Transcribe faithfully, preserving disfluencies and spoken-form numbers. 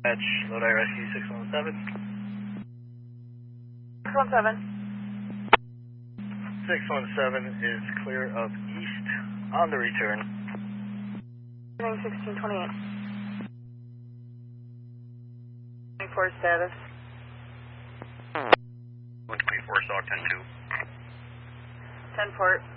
Dispatch, Lodi Rescue six one seven. six one seven. six one seven is clear of east on the return. sixteen twenty-eight. twenty-four status. one twenty-four, S O C ten two. ten port.